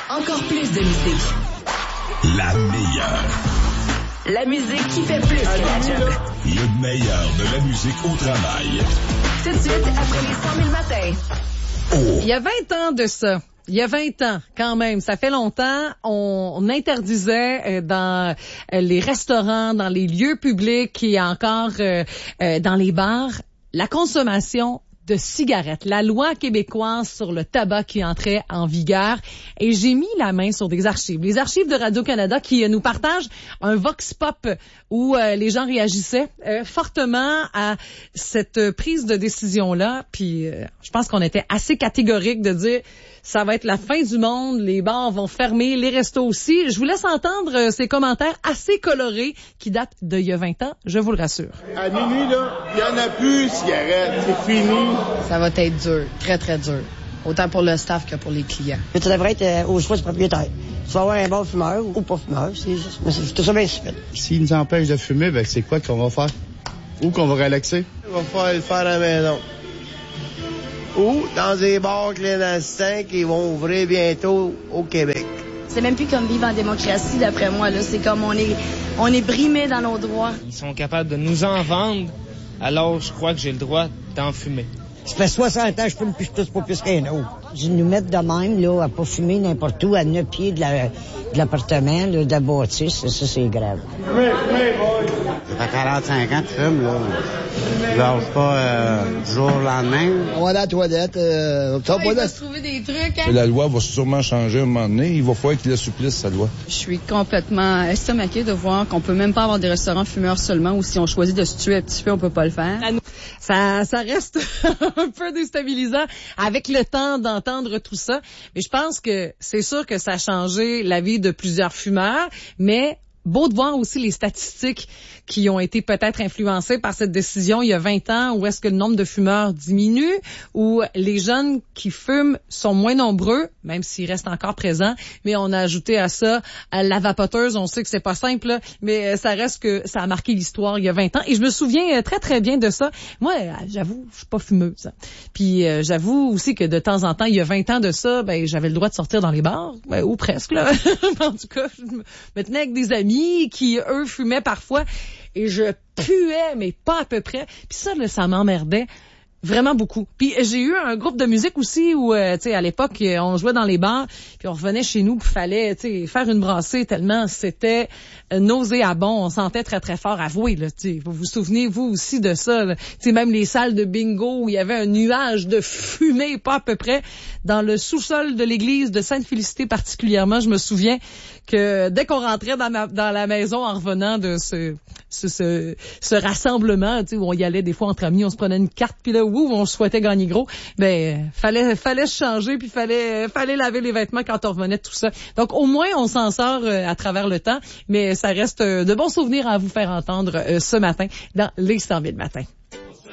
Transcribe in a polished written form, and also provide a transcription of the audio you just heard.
Encore plus de musique. La meilleure. La musique qui fait plus que la job. Le meilleur de la musique au travail. Tout de suite, après les 100 000 matins. Oh. Il y a 20 ans de ça. Il y a 20 ans, quand même, ça fait longtemps, on interdisait dans les restaurants, dans les lieux publics et encore dans les bars, la consommation de cigarettes. La loi québécoise sur le tabac qui entrait en vigueur. Et j'ai mis la main sur des archives. Les archives de Radio-Canada qui nous partagent un vox pop où les gens réagissaient fortement à cette prise de décision-là. Puis je pense qu'on était assez catégorique de dire ça va être la fin du monde, les bars vont fermer, les restos aussi. Je vous laisse entendre ces commentaires assez colorés qui datent d'il y a 20 ans, je vous le rassure. À minuit, là, il n'y en a plus de cigarettes, c'est fini. Ça va être dur, très, très dur. Autant pour le staff que pour les clients. Tu devrais être au choix du propriétaire. Tu vas avoir un bon fumeur ou pas fumeur, c'est juste. Mais c'est tout ça bien suffit. S'ils nous empêchent de fumer, ben c'est quoi qu'on va faire? Où qu'on va relaxer? On va falloir le faire à la maison. Ou dans des bars clandestins qui vont ouvrir bientôt au Québec. C'est même plus comme vivre en démocratie, d'après moi. Là. C'est comme on est brimés dans nos droits. Ils sont capables de nous en vendre, alors je crois que j'ai le droit d'en fumer. Ça fait 60 ans que je fume plus, pas plus qu'un autre. Je nous mettre de même, là, à pas fumer n'importe où, à 9 pieds de l'appartement, là, de la bâtisse, ça, c'est grave. Ça fait 45 ans que tu fumes, là. Je lâche pas du jour au lendemain. On va à la toilette, Il va se trouver des trucs, hein? La loi va sûrement changer à un moment donné. Il va falloir qu'il assouplisse sa loi. Je suis complètement estomaquée de voir qu'on peut même pas avoir des restaurants fumeurs seulement, ou si on choisit de se tuer un petit peu, on peut pas le faire. Ça reste un peu déstabilisant avec le temps d'entendre tout ça. Mais je pense que c'est sûr que ça a changé la vie de plusieurs fumeurs, mais beau de voir aussi les statistiques qui ont été peut-être influencées par cette décision il y a 20 ans, où est-ce que le nombre de fumeurs diminue, où les jeunes qui fument sont moins nombreux, même s'ils restent encore présents, mais on a ajouté à ça la vapoteuse. On sait que c'est pas simple, là, mais ça reste que ça a marqué l'histoire il y a 20 ans. Et je me souviens très, très bien de ça. Moi, j'avoue, je suis pas fumeuse. Puis j'avoue aussi que de temps en temps, il y a 20 ans de ça, ben j'avais le droit de sortir dans les bars, ou presque, là. En tout cas, je me tenais avec des amis qui, eux, fumaient parfois, et je puais, mais pas à peu près. Puis ça, là, ça m'emmerdait vraiment beaucoup. Puis j'ai eu un groupe de musique aussi où, tu sais, à l'époque, on jouait dans les bars, puis on revenait chez nous, puis fallait, tu sais, faire une brassée tellement c'était nauséabond. On sentait très, très fort, avouez, là, tu sais. Vous vous souvenez, vous aussi, de ça, tu sais, même les salles de bingo où il y avait un nuage de fumée, pas à peu près. Dans le sous-sol de l'église de Sainte-Félicité particulièrement, je me souviens que dès qu'on rentrait dans la maison en revenant de ce rassemblement, tu sais, où on y allait des fois entre amis, on se prenait une carte, puis là, on souhaitait gagner gros, ben fallait se changer, puis fallait laver les vêtements quand on revenait de tout ça. Donc au moins on s'en sort à travers le temps, mais ça reste de bons souvenirs à vous faire entendre ce matin dans les 100 000 matins.